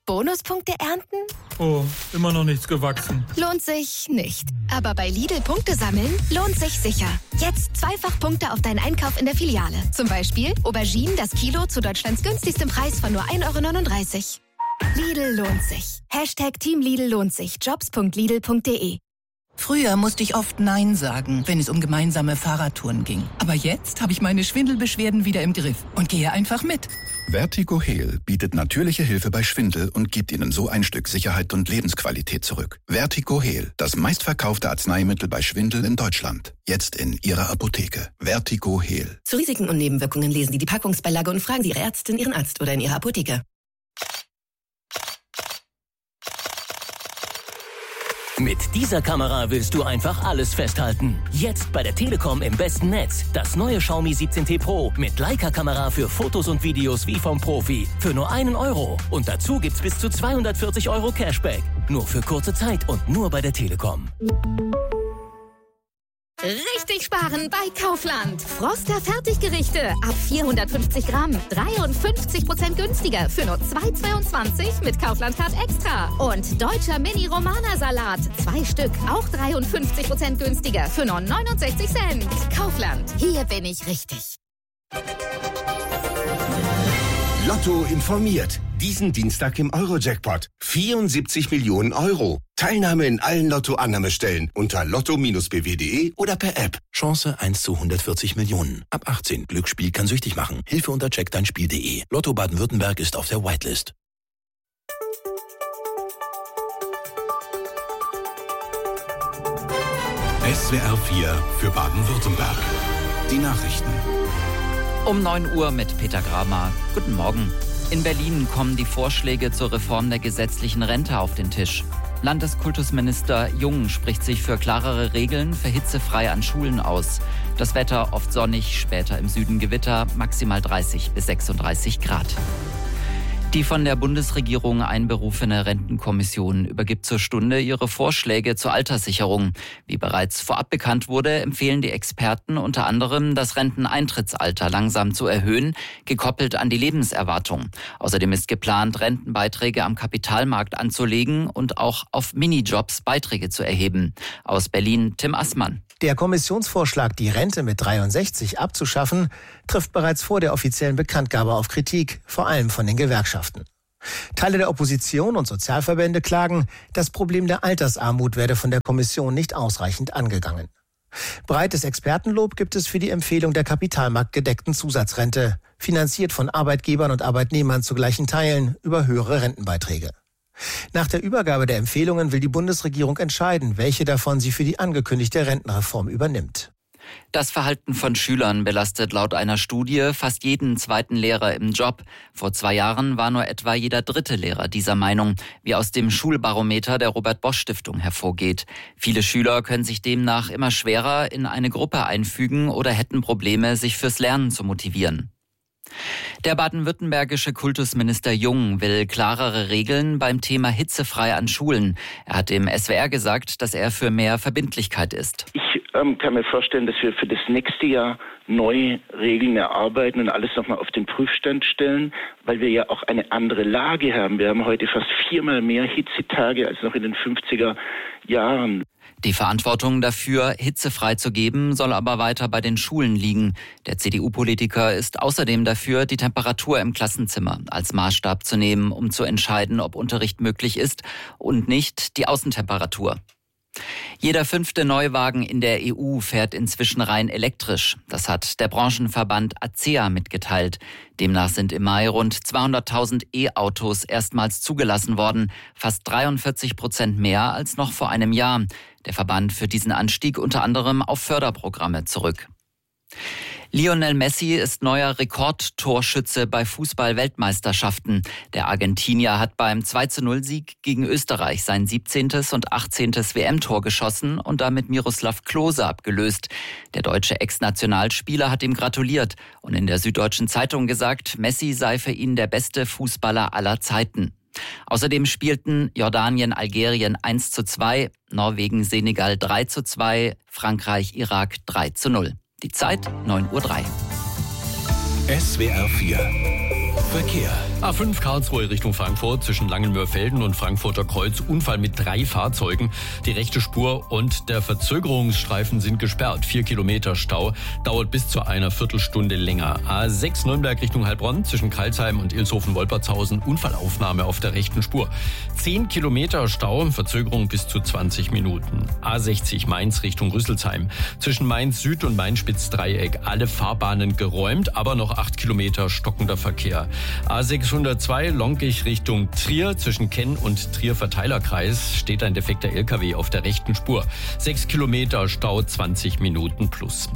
Bonuspunkte ernten? Oh, immer noch nichts gewachsen. Lohnt sich nicht. Aber bei Lidl Punkte sammeln lohnt sich sicher. Jetzt 2-fach Punkte auf deinen Einkauf in der Filiale. Zum Beispiel Auberginen das Kilo zu Deutschlands günstigstem Preis von nur 1,39 €. Lidl lohnt sich. Team Lidl lohnt sich. Jobs.lidl.de. Früher musste ich oft Nein sagen, wenn es um gemeinsame Fahrradtouren ging. Aber jetzt habe ich meine Schwindelbeschwerden wieder im Griff und gehe einfach mit. Vertigo Heal bietet natürliche Hilfe bei Schwindel und gibt Ihnen so ein Stück Sicherheit und Lebensqualität zurück. Vertigo Heal, das meistverkaufte Arzneimittel bei Schwindel in Deutschland. Jetzt in Ihrer Apotheke. Vertigo Heal. Zu Risiken und Nebenwirkungen lesen Sie die Packungsbeilage und fragen Sie Ihre Ärztin, Ihren Arzt oder in Ihrer Apotheke. Mit dieser Kamera willst du einfach alles festhalten. Jetzt bei der Telekom im besten Netz. Das neue Xiaomi 17T Pro mit Leica-Kamera für Fotos und Videos wie vom Profi. Für nur €1. Und dazu gibt's bis zu 240 € Cashback. Nur für kurze Zeit und nur bei der Telekom. Richtig sparen bei Kaufland. Froster Fertiggerichte ab 450 Gramm. 53% günstiger für nur 2,22 mit Kaufland Card Extra. Und deutscher Mini-Romana-Salat. 2 Stück, auch 53% günstiger für nur 69 Cent. Kaufland, hier bin ich richtig. Lotto informiert. Diesen Dienstag im Euro-Jackpot. 74 Millionen €. Teilnahme in allen Lotto-Annahmestellen unter lotto-bw.de oder per App. Chance 1 zu 140 Millionen. Ab 18. Glücksspiel kann süchtig machen. Hilfe unter checkdeinspiel.de. Lotto Baden-Württemberg ist auf der Whitelist. SWR 4 für Baden-Württemberg. Die Nachrichten. Um 9 Uhr mit Peter Gramer. Guten Morgen. In Berlin kommen die Vorschläge zur Reform der gesetzlichen Rente auf den Tisch. Landeskultusminister Jung spricht sich für klarere Regeln für hitzefrei an Schulen aus. Das Wetter oft sonnig, später im Süden Gewitter, maximal 30 bis 36 Grad. Die von der Bundesregierung einberufene Rentenkommission übergibt zur Stunde ihre Vorschläge zur Alterssicherung. Wie bereits vorab bekannt wurde, empfehlen die Experten unter anderem, das Renteneintrittsalter langsam zu erhöhen, gekoppelt an die Lebenserwartung. Außerdem ist geplant, Rentenbeiträge am Kapitalmarkt anzulegen und auch auf Minijobs Beiträge zu erheben. Aus Berlin Tim Assmann. Der Kommissionsvorschlag, die Rente mit 63 abzuschaffen, trifft bereits vor der offiziellen Bekanntgabe auf Kritik, vor allem von den Gewerkschaften. Teile der Opposition und Sozialverbände klagen, das Problem der Altersarmut werde von der Kommission nicht ausreichend angegangen. Breites Expertenlob gibt es für die Empfehlung der kapitalmarktgedeckten Zusatzrente, finanziert von Arbeitgebern und Arbeitnehmern zu gleichen Teilen über höhere Rentenbeiträge. Nach der Übergabe der Empfehlungen will die Bundesregierung entscheiden, welche davon sie für die angekündigte Rentenreform übernimmt. Das Verhalten von Schülern belastet laut einer Studie fast jeden zweiten Lehrer im Job. Vor 2 Jahren war nur etwa jeder 3. Lehrer dieser Meinung, wie aus dem Schulbarometer der Robert-Bosch-Stiftung hervorgeht. Viele Schüler können sich demnach immer schwerer in eine Gruppe einfügen oder hätten Probleme, sich fürs Lernen zu motivieren. Der baden-württembergische Kultusminister Jung will klarere Regeln beim Thema hitzefrei an Schulen. Er hat dem SWR gesagt, dass er für mehr Verbindlichkeit ist. Ich kann mir vorstellen, dass wir für das nächste Jahr neue Regeln erarbeiten und alles nochmal auf den Prüfstand stellen, weil wir ja auch eine andere Lage haben. Wir haben heute fast 4-mal mehr Hitzetage als noch in den 50er Jahren. Die Verantwortung dafür, hitzefrei zu geben, soll aber weiter bei den Schulen liegen. Der CDU-Politiker ist außerdem dafür, die Temperatur im Klassenzimmer als Maßstab zu nehmen, um zu entscheiden, ob Unterricht möglich ist und nicht die Außentemperatur. Jeder 5. Neuwagen in der EU fährt inzwischen rein elektrisch. Das hat der Branchenverband ACEA mitgeteilt. Demnach sind im Mai rund 200.000 E-Autos erstmals zugelassen worden, fast 43% mehr als noch vor einem Jahr. Der Verband führt diesen Anstieg unter anderem auf Förderprogramme zurück. Lionel Messi ist neuer Rekordtorschütze bei Fußball-Weltmeisterschaften. Der Argentinier hat beim 2:0-Sieg gegen Österreich sein 17. und 18. WM-Tor geschossen und damit Miroslav Klose abgelöst. Der deutsche Ex-Nationalspieler hat ihm gratuliert und in der Süddeutschen Zeitung gesagt, Messi sei für ihn der beste Fußballer aller Zeiten. Außerdem spielten Jordanien, Algerien 1:2, Norwegen, Senegal 3:2, Frankreich, Irak 3:0. Die Zeit 9:03 Uhr. SWR 4 Verkehr. A5 Karlsruhe Richtung Frankfurt zwischen Langenmörfelden und Frankfurter Kreuz. Unfall mit 3 Fahrzeugen. Die rechte Spur und der Verzögerungsstreifen sind gesperrt. 4 Kilometer Stau. Dauert bis zu einer Viertelstunde länger. A6 Nürnberg Richtung Heilbronn zwischen Karlsheim und Ilshofen-Wolpertshausen. Unfallaufnahme auf der rechten Spur. 10 Kilometer Stau. Verzögerung bis zu 20 Minuten. A60 Mainz Richtung Rüsselsheim. Zwischen Mainz Süd und Mainz-Spitz-Dreieck. Alle Fahrbahnen geräumt, aber noch 8 Kilometer stockender Verkehr. A602 Lonkich Richtung Trier. Zwischen Kenn und Trier Verteilerkreis steht ein defekter LKW auf der rechten Spur. 6 Kilometer Stau, 20 Minuten plus.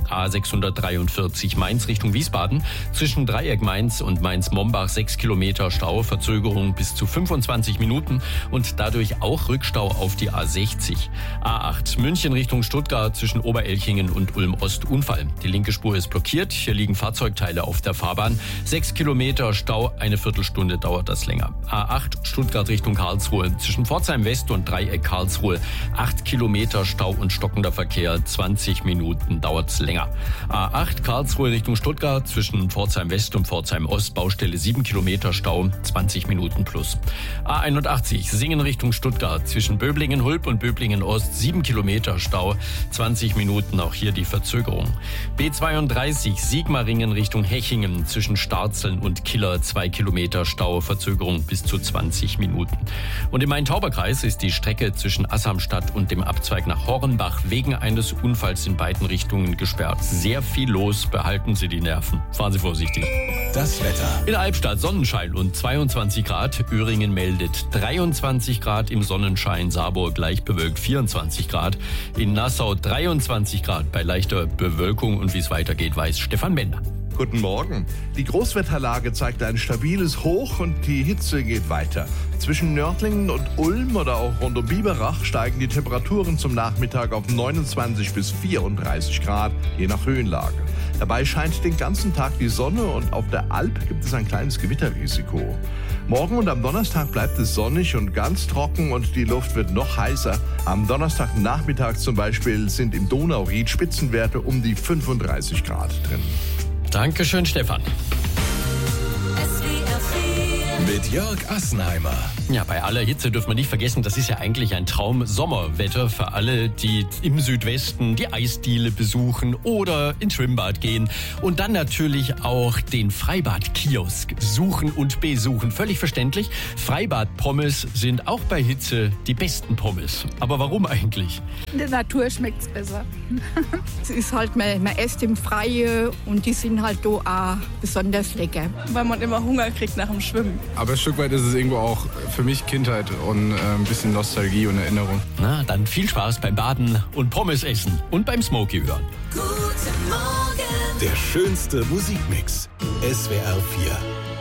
A643 Mainz Richtung Wiesbaden. Zwischen Dreieck Mainz und Mainz-Mombach 6 Kilometer Stau. Verzögerung bis zu 25 Minuten und dadurch auch Rückstau auf die A60. A8 München Richtung Stuttgart zwischen Oberelchingen und Ulm-Ost Unfall. Die linke Spur ist blockiert. Hier liegen Fahrzeugteile auf der Fahrbahn. 6 Kilometer Stau, eine Viertelstunde dauert das länger. A8 Stuttgart Richtung Karlsruhe. Zwischen Pforzheim West und Dreieck Karlsruhe 8 Kilometer Stau und stockender Verkehr. 20 Minuten dauert es länger. A8 Karlsruhe Richtung Stuttgart. Zwischen Pforzheim West und Pforzheim Ost Baustelle 7 Kilometer Stau. 20 Minuten plus. A81 Singen Richtung Stuttgart. Zwischen Böblingen-Hulb und Böblingen-Ost 7 Kilometer Stau. 20 Minuten, auch hier die Verzögerung. B32 Sigmaringen Richtung Hechingen. Zwischen Starzeln und Killer 2 Kilometer Stau, Verzögerung bis zu 20 Minuten. Und im Main-Tauber-Kreis ist die Strecke zwischen Assamstadt und dem Abzweig nach Hornbach wegen eines Unfalls in beiden Richtungen gesperrt. Sehr viel los, behalten Sie die Nerven. Fahren Sie vorsichtig. Das Wetter. In Albstadt Sonnenschein und 22 Grad. Öhringen meldet 23 Grad im Sonnenschein. Saarburg leicht bewölkt 24 Grad. In Nassau 23 Grad bei leichter Bewölkung. Und wie es weitergeht, weiß Stefan Bender. Guten Morgen. Die Großwetterlage zeigt ein stabiles Hoch und die Hitze geht weiter. Zwischen Nördlingen und Ulm oder auch rund um Biberach steigen die Temperaturen zum Nachmittag auf 29 bis 34 Grad, je nach Höhenlage. Dabei scheint den ganzen Tag die Sonne und auf der Alp gibt es ein kleines Gewitterrisiko. Morgen und am Donnerstag bleibt es sonnig und ganz trocken und die Luft wird noch heißer. Am Donnerstagnachmittag zum Beispiel sind im Donauried Spitzenwerte um die 35 Grad drin. Dankeschön, Stefan. Mit Jörg Assenheimer. Ja, bei aller Hitze dürfen wir nicht vergessen, das ist ja eigentlich ein Traum-Sommerwetter für alle, die im Südwesten die Eisdiele besuchen oder ins Schwimmbad gehen und dann natürlich auch den Freibad-Kiosk suchen und besuchen. Völlig verständlich, Freibad-Pommes sind auch bei Hitze die besten Pommes. Aber warum eigentlich? In der Natur schmeckt's besser. Es ist halt, man isst im Freien und die sind halt da auch besonders lecker. Weil man immer Hunger kriegt nach dem Schwimmen. Aber ein Stück weit ist es irgendwo auch für mich Kindheit und ein bisschen Nostalgie und Erinnerung. Na, dann viel Spaß beim Baden und Pommes essen und beim Smokey hören. Guten Morgen. Der schönste Musikmix. SWR 4.